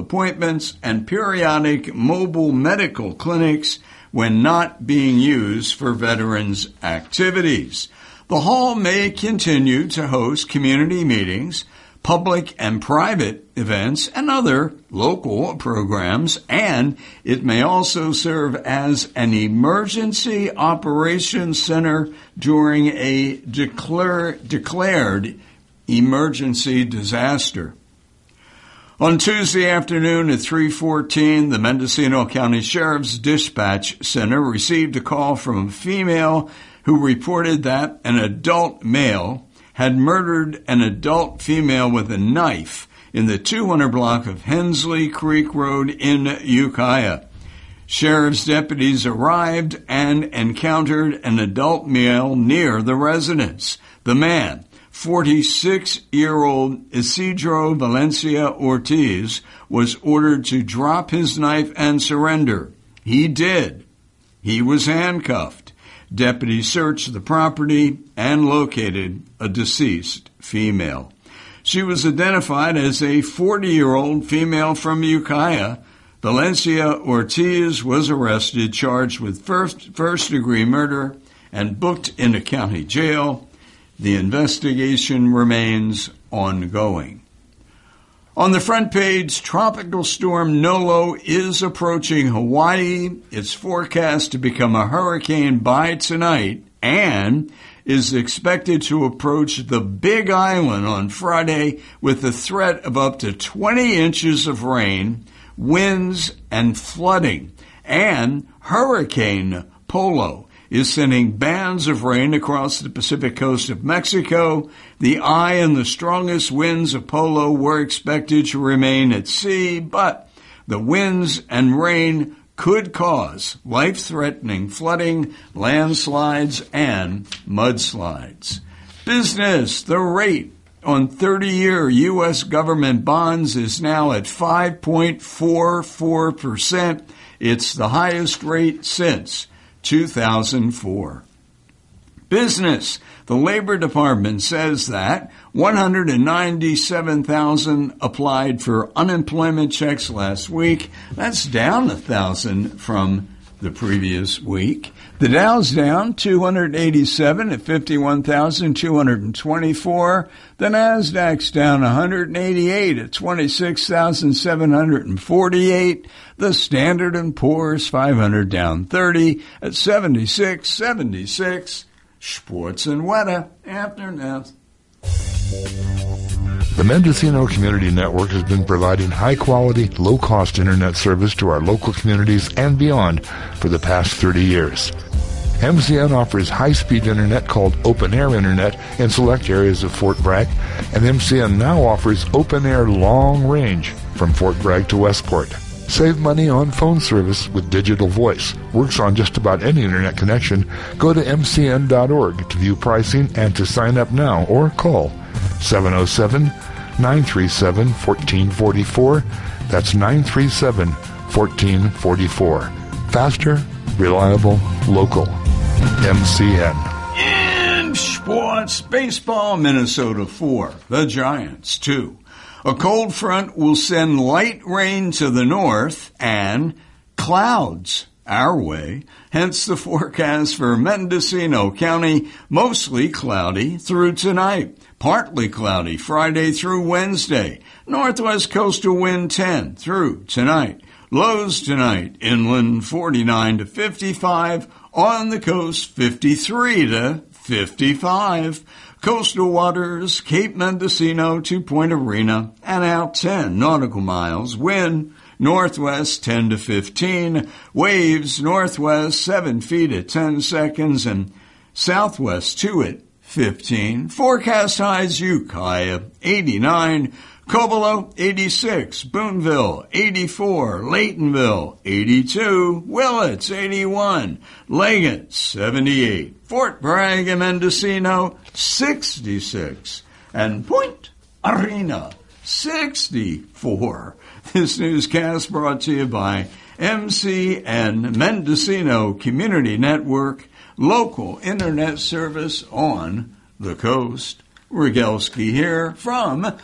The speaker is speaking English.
appointments and periodic mobile medical clinics when not being used for veterans' activities. The hall may continue to host community meetings, public and private events, and other local programs, and it may also serve as an emergency operations center during a declared emergency disaster. On Tuesday afternoon at 3:14, the Mendocino County Sheriff's Dispatch Center received a call from a female who reported that an adult male had murdered an adult female with a knife in the 200 block of Hensley Creek Road in Ukiah. Sheriff's deputies arrived and encountered an adult male near the residence. The man, 46-year-old Isidro Valencia Ortiz, was ordered to drop his knife and surrender. He did. He was handcuffed. Deputies searched the property and located a deceased female. She was identified as a 40-year-old female from Ukiah. Valencia Ortiz was arrested, charged with first-degree murder, and booked into county jail. The investigation remains ongoing. On the front page, Tropical Storm Nolo is approaching Hawaii. It's forecast to become a hurricane by tonight and is expected to approach the Big Island on Friday with a threat of up to 20 inches of rain, winds, and flooding. And Hurricane Polo is sending bands of rain across the Pacific coast of Mexico. The eye and the strongest winds of Polo were expected to remain at sea, but the winds and rain could cause life-threatening flooding, landslides, and mudslides. Business, the rate on 30-year U.S. government bonds is now at 5.44%. It's the highest rate since 2004. Business. The Labor Department says that 197,000 applied for unemployment checks last week. That's down 1,000 from the previous week. The Dow's down 287 at 51,224. The Nasdaq's down 188 at 26,748. The Standard & Poor's 500 down 30 at 76.76. Sports and weather after this. The Mendocino Community Network has been providing high-quality, low-cost internet service to our local communities and beyond for the past 30 years. MCN offers high-speed internet called Open Air Internet in select areas of Fort Bragg, and MCN now offers Open Air Long Range from Fort Bragg to Westport. Save money on phone service with digital voice. Works on just about any internet connection. Go to mcn.org to view pricing and to sign up now or call 707-937-1444. That's 937-1444. Faster, reliable, local. MCN. In sports, baseball, Minnesota 4. The Giants 2. A cold front will send light rain to the north and clouds our way. Hence the forecast for Mendocino County, mostly cloudy through tonight. Partly cloudy Friday through Wednesday. Northwest coastal wind 10 through tonight. Lows tonight, inland 49 to 55. On the coast, 53 to 55. Coastal waters, Cape Mendocino to Point Arena, and out 10 nautical miles. Wind, northwest 10 to 15. Waves, northwest 7 feet at 10 seconds, and southwest 2 at 15. Forecast highs, Ukiah 89. Covelo, 86. Boonville, 84. Laytonville, 82. Willits, 81. Leggett, 78. Fort Bragg and Mendocino, 66. And Point Arena, 64. This newscast brought to you by MCN Mendocino Community Network, local internet service on the coast. Rogalski here from